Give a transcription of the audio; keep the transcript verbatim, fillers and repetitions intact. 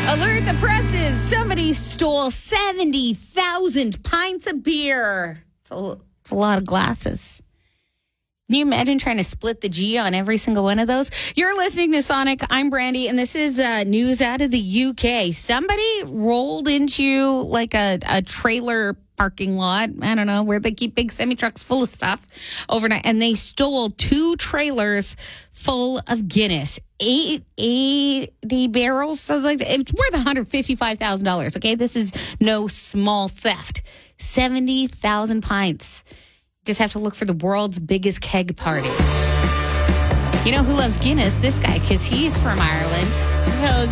Alert the presses. Somebody stole seventy thousand pints of beer. It's a, it's a lot of glasses. Can you imagine trying to split the G on every single one of those? You're listening to Sonic. I'm Brandy, and this is uh, news out of the U K. Somebody rolled into like a, a trailer parking lot, I don't know, where they keep big semi-trucks full of stuff overnight, and they stole two trailers full of Guinness. Eight, eighty barrels, so like it's worth one hundred fifty-five thousand dollars, okay? This is no small theft. seventy thousand pints. Just have to look for the world's biggest keg party. You know who loves Guinness? This guy, because he's from Ireland. So